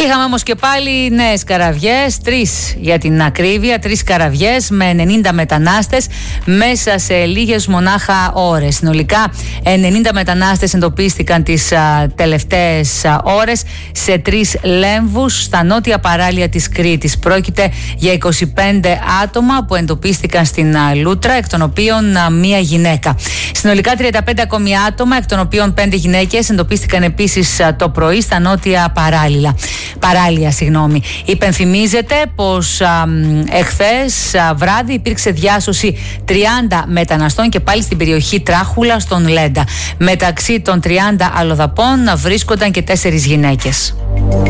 Είχαμε όμως και πάλι νέες καραβιές, 3 για την ακρίβεια, 3 καραβιές με 90 μετανάστες μέσα σε λίγες μονάχα ώρες. Συνολικά 90 μετανάστες εντοπίστηκαν τις τελευταίες ώρες σε 3 λέμβους στα νότια παράλια της Κρήτης. Πρόκειται για 25 άτομα που εντοπίστηκαν στην Λούτρα, εκ των οποίων μία γυναίκα. Συνολικά 35 ακόμη άτομα, εκ των οποίων 5 γυναίκες, εντοπίστηκαν επίσης το πρωί στα νότια παράλια. Υπενθυμίζεται πως εχθές βράδυ υπήρξε διάσωση 30 μεταναστών και πάλι στην περιοχή Τράχουλα στον Λέντα. Μεταξύ των 30 αλλοδαπών βρίσκονταν και 4 γυναίκες.